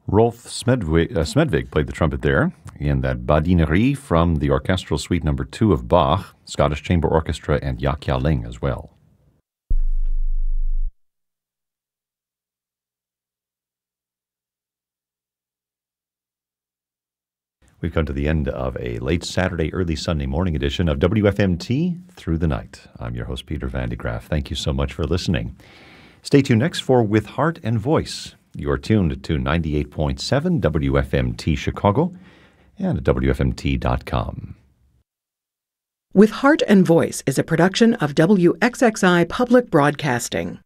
Rolf Smedvig played the trumpet there in that Badinerie from the Orchestral Suite No. 2 of Bach, Scottish Chamber Orchestra, and Yak Ling as well. We've come to the end of a late Saturday, early Sunday morning edition of WFMT Through the Night. I'm your host, Peter Van de Graaff. Thank you so much for listening. Stay tuned next for With Heart and Voice. You're tuned to 98.7 WFMT Chicago and at WFMT.com. With Heart and Voice is a production of WXXI Public Broadcasting.